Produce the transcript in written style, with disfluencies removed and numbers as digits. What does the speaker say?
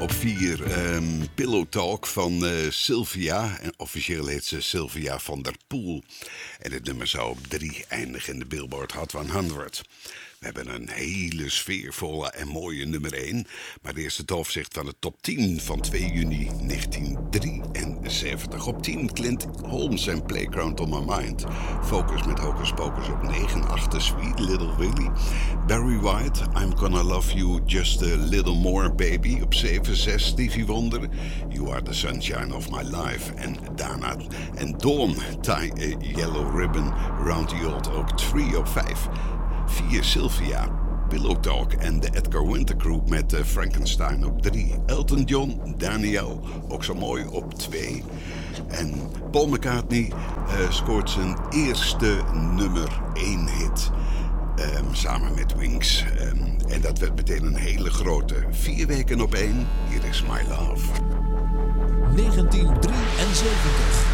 Op 4 Pillow Talk van Sylvia. En officieel heet ze Sylvia van der Poel. En het nummer zou op 3 eindigen in de Billboard Hot 100. We hebben een hele sfeervolle en mooie nummer 1. Maar eerst het overzicht van de top 10 van 2 juni 1973. Op 10 Clint Holmes en Playground on My Mind. Focus met Hocus Pocus op 9. 8 Sweet Little Willie. Barry White, I'm Gonna Love You Just a Little More Baby. Op 7. 6 Stevie Wonder, You Are the Sunshine of My Life. En daarna Dawn, Tie a Yellow Ribbon Round the Old Oak Tree op 5. 4 Sylvia, Pillow Talk en de Edgar Winter Group met Frankenstein op 3. Elton John, Daniel, ook zo mooi op 2. En Paul McCartney scoort zijn eerste nummer 1 hit samen met Wings. En dat werd meteen een hele grote. 4 weken op 1, hier is My Love. 1973.